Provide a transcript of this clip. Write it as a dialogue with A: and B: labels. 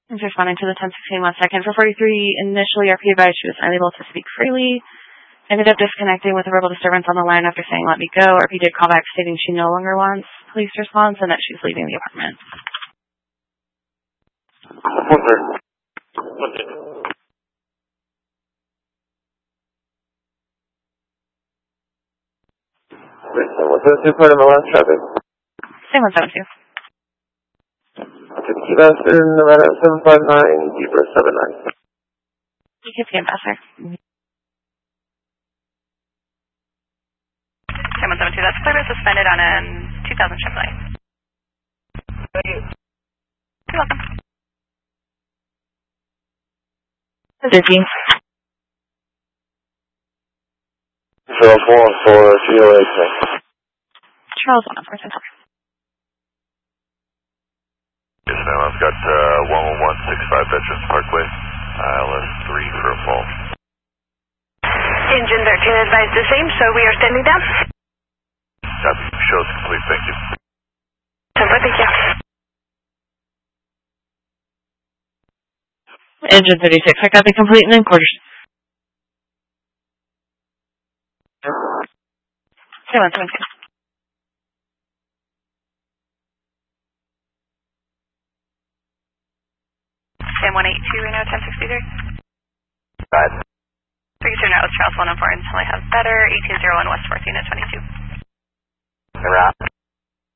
A: Is responding to the 1016 1 second. For 43, initially RP advised she was unable to speak freely. Ended up disconnecting with a verbal disturbance on the line after saying, "Let me go." RP did call back stating she no longer wants police response and that she's leaving the apartment.
B: What's the part of the last traffic?
A: Same 172.
B: Key Master, Nevada 759, Zebra 79.
A: Key Ambassador.
C: Same 172, that's clear, suspended on a 2000 Chevrolet.
B: Thank you.
C: You're welcome.
A: Busy.
B: Charles 1 for GOA.
A: Charles 1 for Central.
D: Yes, ma'am. I've got 11165 Veterans Parkway, ILS 3 for a fall.
C: Engine 13 advised the same, so we are standing down.
D: Copy. Show's complete. Thank you.
C: Super, thank you.
A: Engine 36, I got the complete and then quarters. Same 172.
C: Sam 182, Reno 1063.
B: Right.
C: 32 now with Charles 104 until I have better. 1801 West 14 at 22.
B: Around.